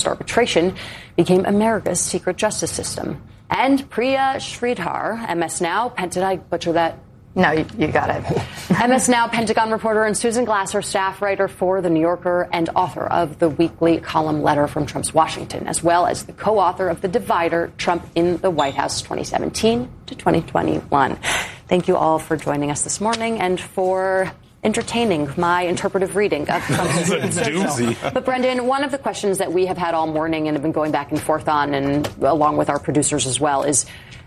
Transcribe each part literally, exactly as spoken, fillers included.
arbitration became America's secret justice system. And Priya Sridhar, M S Now, Pentagon, I butcher that. No, you, you got it. M S Now Pentagon reporter and Susan Glasser, staff writer for The New Yorker and author of the weekly column Letter from Trump's Washington, as well as the co-author of The Divider, Trump in the White House twenty seventeen to twenty twenty-one. Thank you all for joining us this morning and for entertaining my interpretive reading of Trump's doozy. But, Brendan, one of the questions that we have had all morning and have been going back and forth on, and along with our producers as well, is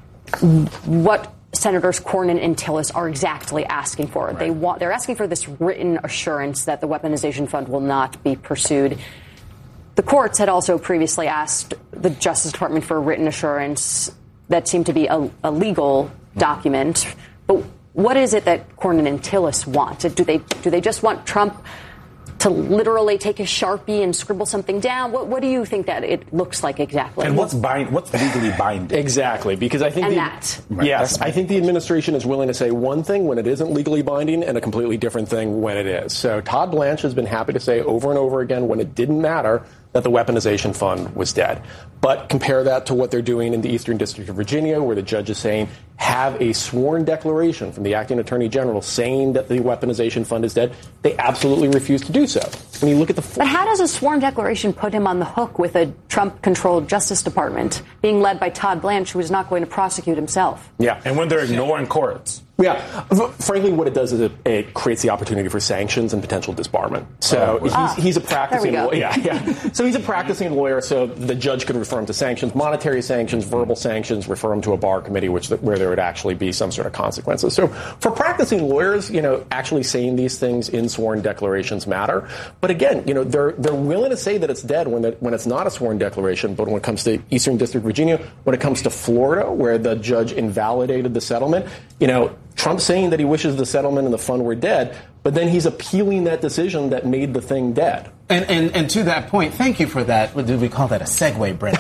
what Senators Cornyn and Tillis are exactly asking for. Right. They want, they're asking for this written assurance that the weaponization fund will not be pursued. The courts had also previously asked the Justice Department for a written assurance that seemed to be a, a legal document. But what is it that Cornyn and Tillis want? Do they do they just want Trump to literally take a Sharpie and scribble something down? What, what do you think that it looks like exactly? And what's bind, what's legally binding? Exactly, because I think and the, that. Right, yes, I think the administration is willing to say one thing when it isn't legally binding and a completely different thing when it is. So Todd Blanche has been happy to say over and over again when it didn't matter that the weaponization fund was dead. But compare that to what they're doing in the Eastern District of Virginia, where the judge is saying, have a sworn declaration from the acting attorney general saying that the weaponization fund is dead. They absolutely refuse to do so. When you look at the... But how does a sworn declaration put him on the hook with a Trump-controlled Justice Department being led by Todd Blanche, who is not going to prosecute himself? Yeah, and when they're ignoring courts. Yeah. Frankly, what it does is it, it creates the opportunity for sanctions and potential disbarment. So oh, ah, he's, he's a practicing lawyer. Yeah, yeah. So he's a practicing lawyer, so the judge could refer him to sanctions, monetary sanctions, verbal sanctions, refer him to a bar committee, which where there would actually be some sort of consequences. So for practicing lawyers, you know, actually saying these things in sworn declarations matter. But again, you know, they're they're willing to say that it's dead when the, when it's not a sworn declaration. But when it comes to Eastern District Virginia, when it comes to Florida, where the judge invalidated the settlement, you know, Trump's saying that he wishes the settlement and the fund were dead, but then he's appealing that decision that made the thing dead. And and, and to that point, thank you for that. What did we call that? A segue, Brent.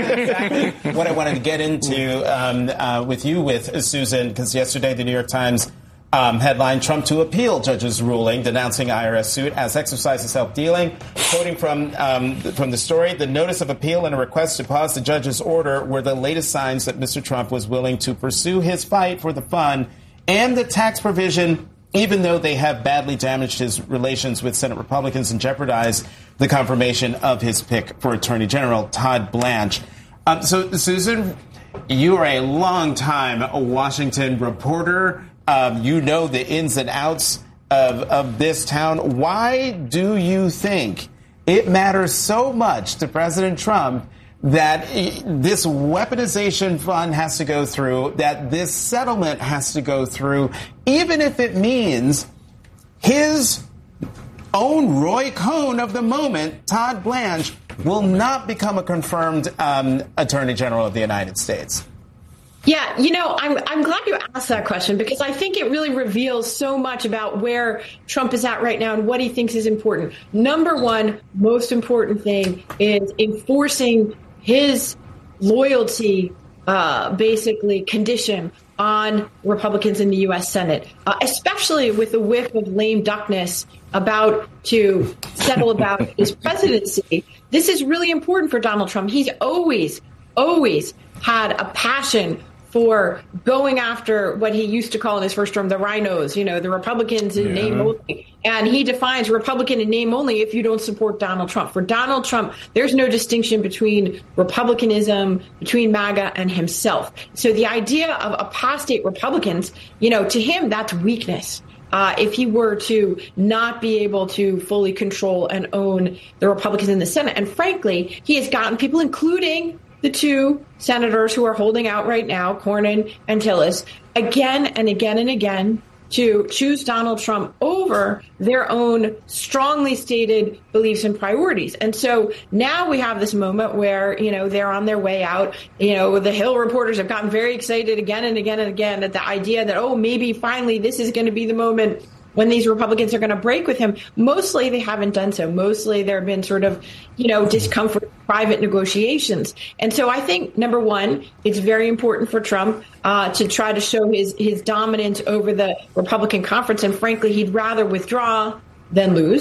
Exactly what I wanted to get into um, uh, with you, with Susan, because yesterday the New York Times um, headline, Trump to appeal judge's ruling denouncing I R S suit as exercise of self-dealing. Quoting from um, from the story, the notice of appeal and a request to pause the judge's order were the latest signs that Mister Trump was willing to pursue his fight for the fund and the tax provision, even though they have badly damaged his relations with Senate Republicans and jeopardized the confirmation of his pick for Attorney General, Todd Blanche. Um, so, Susan, you are a long-time Washington reporter. Um, you know the ins and outs of, of this town. Why do you think it matters so much to President Trump that this weaponization fund has to go through, that this settlement has to go through, even if it means his own Roy Cohn of the moment, Todd Blanche, will not become a confirmed um, Attorney General of the United States? Yeah, you know, I'm I'm glad you asked that question, because I think it really reveals so much about where Trump is at right now and what he thinks is important. Number one, most important thing is enforcing his loyalty, uh, basically condition on Republicans in the U S Senate, uh, especially with the whiff of lame duckness about to settle about his presidency. This is really important for Donald Trump. He's always, always had a passion for going after what he used to call in his first term the rhinos, you know, the Republicans in yeah. name only. And he defines Republican in name only if you don't support Donald Trump. For Donald Trump, there's no distinction between Republicanism, between MAGA and himself. So the idea of apostate Republicans, you know, to him, that's weakness. Uh, if he were to not be able to fully control and own the Republicans in the Senate. And frankly, he has gotten people, including the two senators who are holding out right now, Cornyn and Tillis, again and again and again to choose Donald Trump over their own strongly stated beliefs and priorities. And so now we have this moment where, you know, they're on their way out. You know, the Hill reporters have gotten very excited again and again and again at the idea that, oh, maybe finally this is going to be the moment when these Republicans are going to break with him. Mostly they haven't done so. Mostly there have been sort of, you know, discomfort, private negotiations. And so I think, number one, it's very important for Trump uh, to try to show his, his dominance over the Republican conference. And frankly, he'd rather withdraw than lose.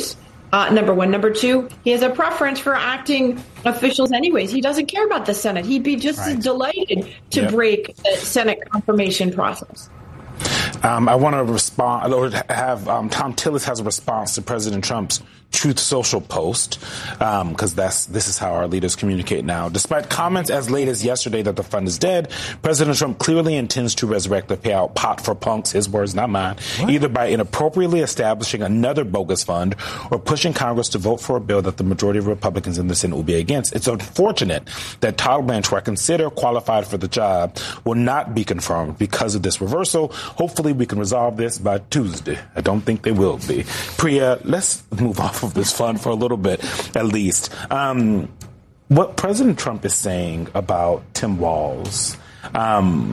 Uh, number one. Number two, he has a preference for acting officials anyways. He doesn't care about the Senate. He'd be just Right. as delighted to Yep. break the Senate confirmation process. Um, I want to respond, or have um, Tom Tillis has a response to President Trump's Truth Social post, because um, that's this is how our leaders communicate now. Despite comments as late as yesterday that the fund is dead, President Trump clearly intends to resurrect the payout pot for punks, his words, not mine, what? either by inappropriately establishing another bogus fund or pushing Congress to vote for a bill that the majority of Republicans in the Senate will be against. It's unfortunate that Todd Blanche, who I consider qualified for the job, will not be confirmed because of this reversal. Hopefully we can resolve this by Tuesday. I don't think they will be. Priya, let's move off of this fund for a little bit, at least. Um, what President Trump is saying about Tim Walz um,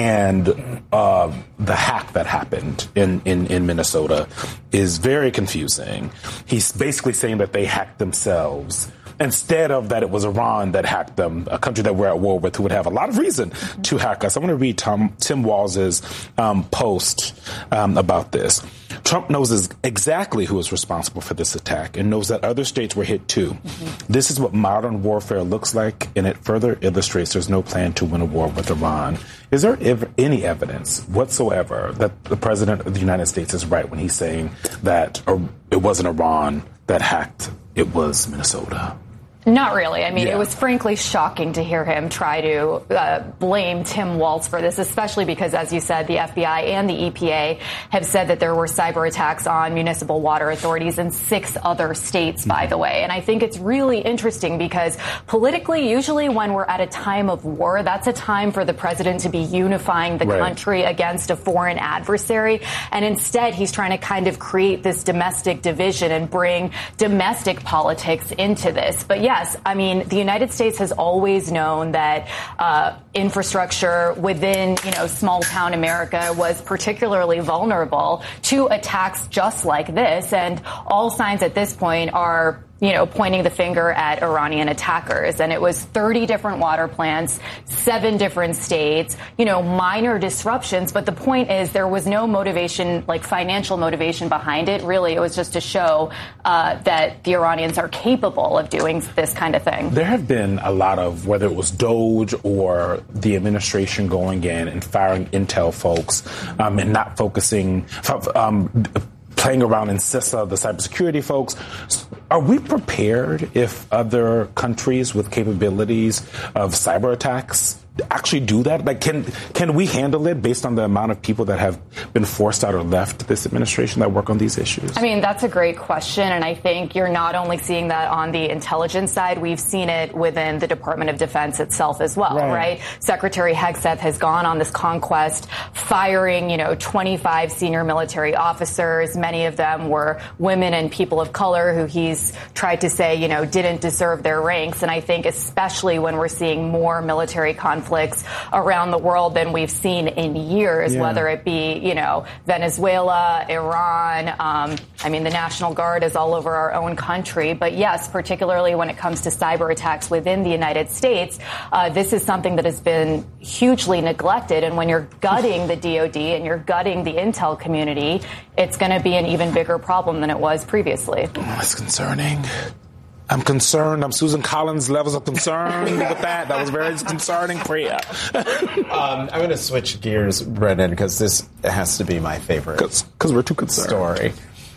and uh, the hack that happened in, in, in Minnesota is very confusing. He's basically saying that they hacked themselves, instead of that it was Iran that hacked them, a country that we're at war with, who would have a lot of reason to hack us. I want to read Tom, Tim Walz's um, post um, about this. Trump knows exactly who is responsible for this attack and knows that other states were hit too. Mm-hmm. This is what modern warfare looks like, and it further illustrates there's no plan to win a war with Iran. Is there ever any evidence whatsoever that the president of the United States is right when he's saying that it wasn't Iran that hacked, it was Minnesota? Not really. I mean, yeah. It was frankly shocking to hear him try to uh, blame Tim Walz for this, especially because, as you said, the F B I and the E P A have said that there were cyber attacks on municipal water authorities in six other states, by the way. And I think it's really interesting because politically, usually when we're at a time of war, that's a time for the president to be unifying the right. country against a foreign adversary. And instead, he's trying to kind of create this domestic division and bring domestic politics into this. But yeah, Yes, I mean, the United States has always known that uh, infrastructure within, you know, small town America was particularly vulnerable to attacks just like this. And all signs at this point are, you know, pointing the finger at Iranian attackers. And it was thirty different water plants, seven different states, you know, minor disruptions. But the point is there was no motivation, like financial motivation behind it. Really, it was just to show uh, that the Iranians are capable of doing this kind of thing. There have been a lot of, whether it was Doge or the administration going in and firing intel folks um, and not focusing, um, playing around in CISA, the cybersecurity folks. Are we prepared if other countries with capabilities of cyber attacks actually do that? Like, can can we handle it based on the amount of people that have been forced out or left this administration that work on these issues? I mean, that's a great question. And I think you're not only seeing that on the intelligence side, we've seen it within the Department of Defense itself as well, right? right? Secretary Hegseth has gone on this conquest, firing, you know, twenty-five senior military officers. Many of them were women and people of color who he's tried to say, you know, didn't deserve their ranks. And I think especially when we're seeing more military conflicts around the world than we've seen in years, yeah. whether it be, you know, Venezuela, Iran. Um, I mean, the National Guard is all over our own country. But yes, particularly when it comes to cyber attacks within the United States, uh, this is something that has been hugely neglected. And when you're gutting the D O D and you're gutting the intel community, it's going to be an even bigger problem than it was previously. Oh, that's concerning. I'm concerned. I'm Susan Collins levels of concern with that. That was very concerning, Priya. um, I'm going to switch gears, Brendan, because this has to be my favorite. Because we're too concerned. Story.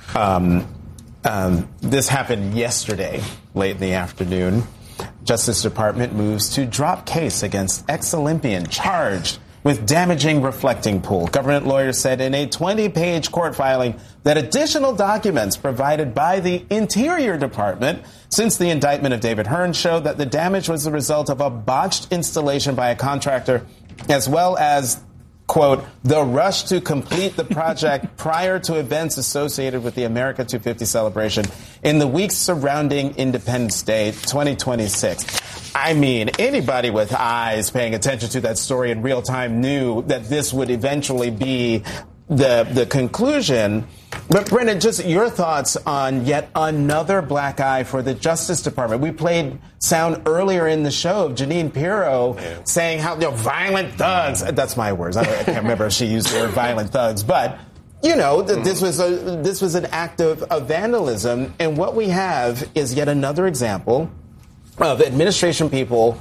Um, um, this happened yesterday, late in the afternoon. Justice Department moves to drop case against ex-Olympian charged with damaging reflecting pool. Government lawyers said in a twenty-page court filing that additional documents provided by the Interior Department since the indictment of David Hearn showed that the damage was the result of a botched installation by a contractor, as well as, quote, the rush to complete the project prior to events associated with the America two fifty celebration in the weeks surrounding Independence Day twenty twenty-six. I mean, anybody with eyes paying attention to that story in real time knew that this would eventually be the the conclusion. But, Brendan, just your thoughts on yet another black eye for the Justice Department. We played sound earlier in the show of Jeanine Pirro yeah. saying how, you know, violent thugs. That's my words. I, I can't remember if she used the word violent thugs. But you know, th- this was a this was an act of, of vandalism, and what we have is yet another example of administration people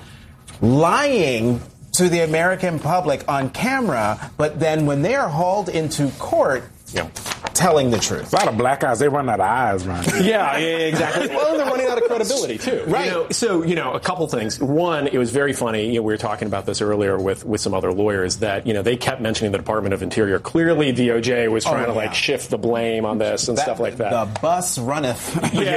lying to the American public on camera, but then when they are hauled into court, yeah. telling the truth. A lot of black eyes, they run out of eyes, man. Yeah, yeah, exactly. Well, they're running out of credibility, too. Right. You know, so, you know, a couple things. One, it was very funny. You know, we were talking about this earlier with, with some other lawyers that, you know, they kept mentioning the Department of Interior. Clearly, D O J was trying oh, yeah. to, like, shift the blame on this and that, stuff like that. The bus runneth.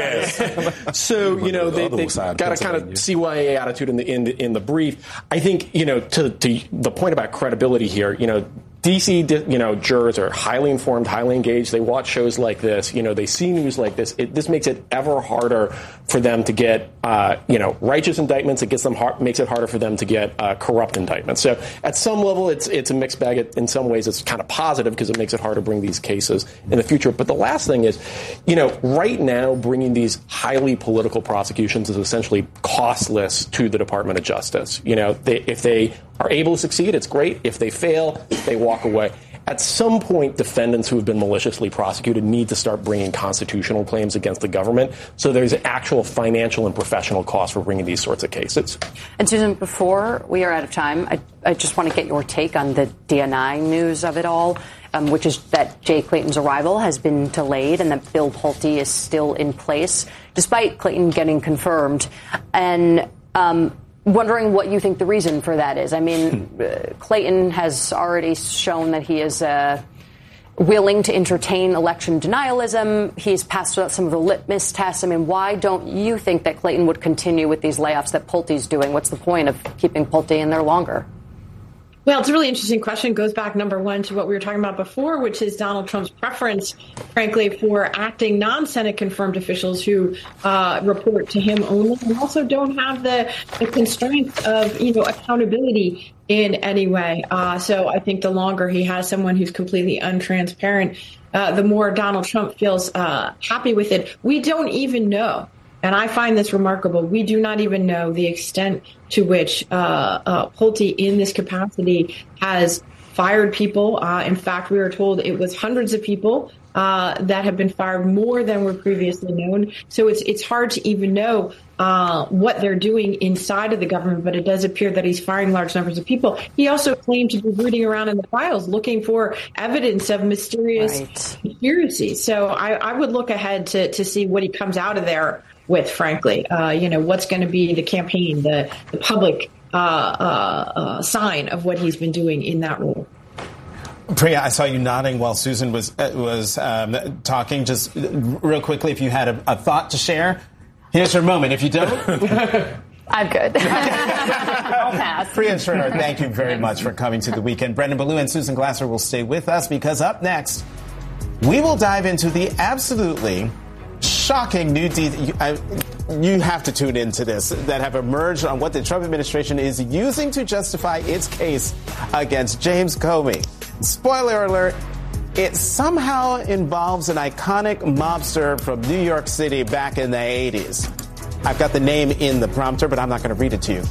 Yes. So, you know, they, they got a kind of C Y A attitude in the, in the, in the brief. I think, you know, to, to the point about credibility here, you know, D C, you know, jurors are highly informed, highly engaged. They watch shows like this. You know, they see news like this. It, this makes it ever harder for them to get, uh, you know, righteous indictments. It gets them hard, makes it harder for them to get uh, corrupt indictments. So at some level, it's it's a mixed bag. It, in some ways, it's kind of positive because it makes it harder to bring these cases in the future. But the last thing is, you know, right now, bringing these highly political prosecutions is essentially costless to the Department of Justice. You know, they, if they are able to succeed, it's great. If they fail, they walk away. At some point, defendants who have been maliciously prosecuted need to start bringing constitutional claims against the government. So there's an actual financial and professional cost for bringing these sorts of cases. And Susan, before we are out of time, I, I just want to get your take on the D N I news of it all, um, which is that Jay Clayton's arrival has been delayed and that Bill Pulte is still in place, despite Clayton getting confirmed. And um wondering what you think the reason for that is. I mean, uh, Clayton has already shown that he is uh, willing to entertain election denialism. He's passed out some of the litmus tests. I mean, why don't you think that Clayton would continue with these layoffs that Pulte's doing? What's the point of keeping Pulte in there longer? Well, it's a really interesting question. It goes back, number one, to what we were talking about before, which is Donald Trump's preference, frankly, for acting non-Senate confirmed officials who uh, report to him only and also don't have the, the constraints of, you know, accountability in any way. Uh, so I think the longer he has someone who's completely untransparent, uh, the more Donald Trump feels uh, happy with it. We don't even know. And I find this remarkable. We do not even know the extent to which uh, uh, Pulte in this capacity has fired people. Uh, in fact, we were told it was hundreds of people uh, that have been fired, more than were previously known. So it's it's hard to even know uh, what they're doing inside of the government, but it does appear that he's firing large numbers of people. He also claimed to be rooting around in the files looking for evidence of mysterious right. conspiracies. So I, I would look ahead to, to see what he comes out of there with, frankly. Uh, you know, what's going to be the campaign, the, the public uh, uh, uh, sign of what he's been doing in that role. Priya, I saw you nodding while Susan was uh, was um, talking. Just real quickly, if you had a, a thought to share, here's your moment. If you don't, I'm good. I'll pass. Priya Srinath, thank you very much for coming to the weekend. Brendan Ballou and Susan Glasser will stay with us because up next, we will dive into the absolutely shocking new details. You have to tune into this, that have emerged on what the Trump administration is using to justify its case against James Comey. Spoiler alert, it somehow involves an iconic mobster from New York City back in the eighties. I've got the name in the prompter, but I'm not going to read it to you.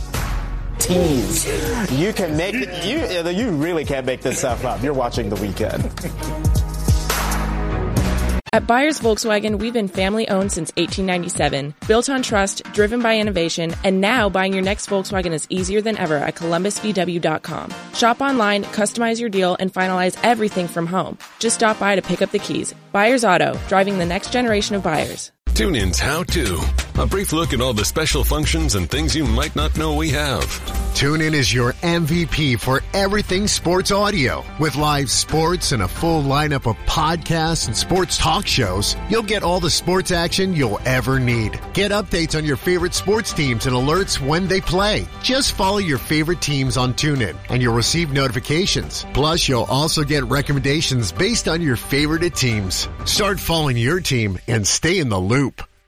Tease. You can make it, you, you really can't make this stuff up. You're watching The Weekend. At Byers Volkswagen, we've been family-owned since eighteen ninety-seven, built on trust, driven by innovation, and now buying your next Volkswagen is easier than ever at Columbus V W dot com. Shop online, customize your deal, and finalize everything from home. Just stop by to pick up the keys. Byers Auto, driving the next generation of buyers. TuneIn's How To. A brief look at all the special functions and things you might not know we have. TuneIn is your M V P for everything sports audio. With live sports and a full lineup of podcasts and sports talk shows, you'll get all the sports action you'll ever need. Get updates on your favorite sports teams and alerts when they play. Just follow your favorite teams on TuneIn and you'll receive notifications. Plus, you'll also get recommendations based on your favorite teams. Start following your team and stay in the loop.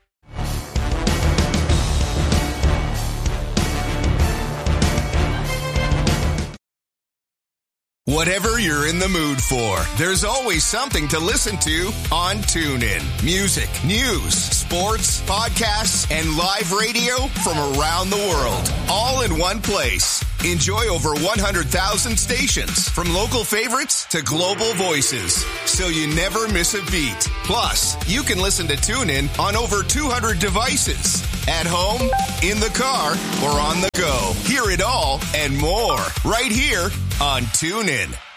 Whatever you're in the mood for, there's always something to listen to on TuneIn. Music, news, sports, podcasts, and live radio from around the world, all in one place. Enjoy over one hundred thousand stations, from local favorites to global voices, so you never miss a beat. Plus, you can listen to TuneIn on over two hundred devices. At home, in the car, or on the go. Hear it all and more right here on TuneIn.